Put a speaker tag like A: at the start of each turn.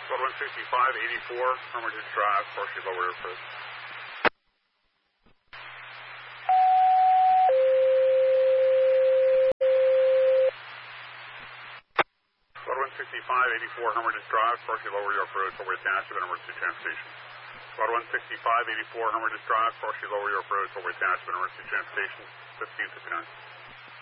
A: Squad 165, 84, Hermitage Drive, partially lower your approach. Squad 165, 84, Hermitage Drive, partially lower your approach over Township and emergency transportation. Squad 165, 84, Hermitage Drive, partially lower your approach over Township and emergency transportation, 1559.